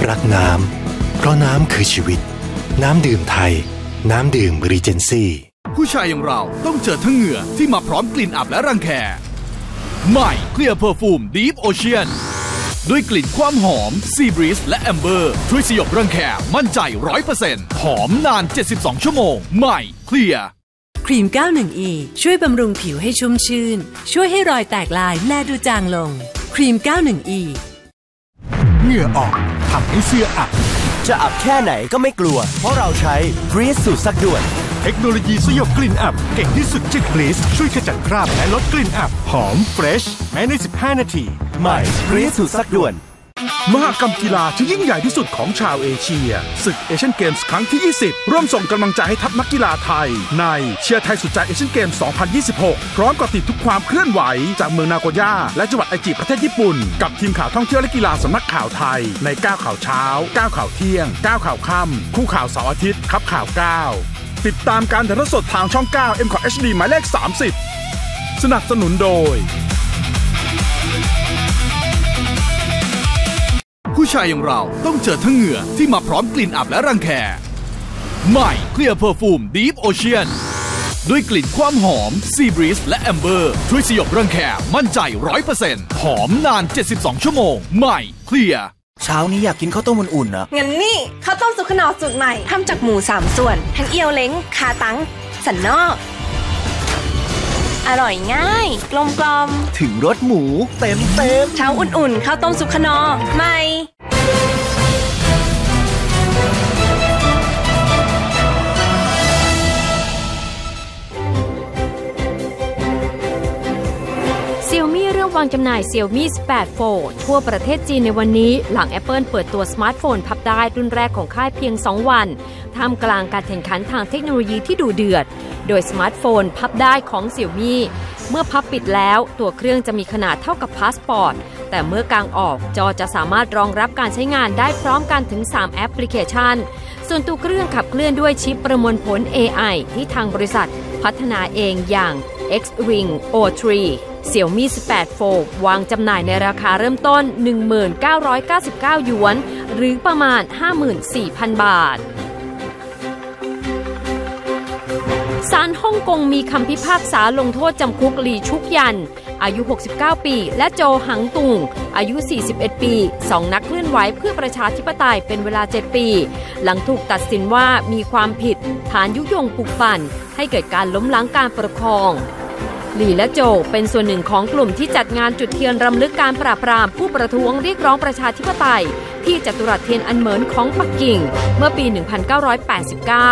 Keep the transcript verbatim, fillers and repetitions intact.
รักน้ำเพราะน้ำคือชีวิตน้ำดื่มไทยน้ำดื่มรีเจนซี่ผู้ชายอย่างเราต้องเจอทั้งเหงื่อที่มาพร้อมกลิ่นอับและรังแคใหม่เคลียร์เพอร์ฟูมดีฟโอเชียนด้วยกลิ่นความหอมซีบรีสและแอมเบอร์ช่วยสยบรังแคมั่นใจ ร้อยเปอร์เซ็นต์ หอมนานเจ็ดสิบสองชั่วโมงใหม่เคลียร์ครีม เก้าสิบเอ็ด อี ช่วยบำรุงผิวให้ชุ่มชื่นช่วยให้รอยแตกลายแลดูจางลงครีม เก้าสิบเอ็ด อีเหงื่อออกทำให้เสื้ออับจะอับแค่ไหนก็ไม่กลัวเพราะเราใช้ Breeze สูตรซักด่วนเทคโนโลยีสยบกลิ่นอับเก่งที่สุดจาก Breeze ช่วยขจัดคราบและลดกลิ่นอับหอมเฟรชแม้ในสิบห้านาทีใหม่ Breeze สูตรซักด่วนมหกรรมกีฬาที่ยิ่งใหญ่ที่สุดของชาวเอเชียศึกเอเชียนเกมส์ครั้งที่ยี่สิบร่วมส่งกำลังใจให้ทัพนักกีฬาไทยในเชียร์ไทยสุดใจเอเชียนเกมส์สองพันยี่สิบหกพร้อมกับติดทุกความเคลื่อนไหวจากเมืองนาโกย่าและจังหวัดไอจิประเทศญี่ปุ่นกับทีมข่าวท่องเที่ยวและกีฬาสำนักข่าวไทยในเก้าข่าวเช้าเก้าข่าวเที่ยงเก้าข่าวค่ำคู่ข่าวเสาร์อาทิตย์ครับข่าวเก้าติดตามการถ่ายทอดสดทางช่องเก้า เอ็ม คอท เอช ดี หมายเลขสามสิบสนับสนุนโดยผู้ชายอย่างเราต้องเจอทั้งเหงื่อที่มาพร้อมกลิ่นอับและรังแคใหม่เคลียร์เพอร์ฟูมดีฟโอเชียนด้วยกลิ่นความหอมซีบรีสและแอมเบอร์ช่วยสยบรังแคมั่นใจ ร้อยเปอร์เซ็นต์ หอมนานเจ็ดสิบสองชั่วโมงใหม่เคลียร์เช้านี้อยากกินข้าวต้มอุ่นๆนะงั้นนี่ข้าวต้มสุกขนอสูตรใหม่ทำจากหมูสามส่วนทั้งเอียวเล้งคาตังสันนอกอร่อยง่ายกลมกลมถึงรสหมูเต็มเต็มเช้าอุ่นๆข้าวต้มสุกขนอใหม่ Xiaomi เริ่มวางจำหน่าย Xiaomi สิบแปด Fold ทั่วประเทศจีนในวันนี้หลัง Apple เปิดตัวสมาร์ทโฟนพับได้รุ่นแรกของค่ายเพียงสองวันท่ามกลางการแข่งขันทางเทคโนโลยีที่ดุเดือดโดยสมาร์ทโฟนพับได้ของ Xiaomi เมื่อพับปิดแล้วตัวเครื่องจะมีขนาดเท่ากับพาสปอร์ตแต่เมื่อกางออกจอจะสามารถรองรับการใช้งานได้พร้อมกันถึงสามแอปพลิเคชันส่วนตัวเครื่องขับเคลื่อนด้วยชิปประมวลผล เอ ไอ ที่ทางบริษัทพัฒนาเองอย่าง X-Ring โอ ทรี Xiaomi สิบแปด Fold วางจำหน่ายในราคาเริ่มต้น หนึ่งพันเก้าร้อยเก้าสิบเก้า หยวนหรือประมาณ ห้าหมื่นสี่พัน บาทศาลฮ่องกงมีคำพิพากษาลงโทษจำคุกหลี่ชุกยันอายุหกสิบเก้าปีและโจหังตุงอายุสี่สิบเอ็ดปีสองนักเคลื่อนไหวเพื่อประชาธิปไตยเป็นเวลาเจ็ดปีหลังถูกตัดสินว่ามีความผิดฐานยุยงปลุกปั่นให้เกิดการล้มล้างการปกครองหลี่และโจเป็นส่วนหนึ่งของกลุ่มที่จัดงานจุดเทียนรำลึกการปราบปรามผู้ประท้วงเรียกร้องประชาธิปไตยที่จัตุรัสเทียนอันเหมินของปักกิ่งเมื่อปี หนึ่งพันเก้าร้อยแปดสิบเก้า